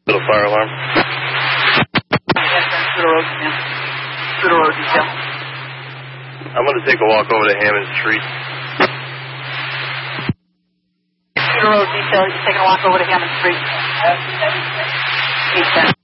Little fire alarm. Pseudo road detail. I'm going to take a walk over to Hammond Street. Pseudo road detail, you're taking a walk over to Hammond Street. 810.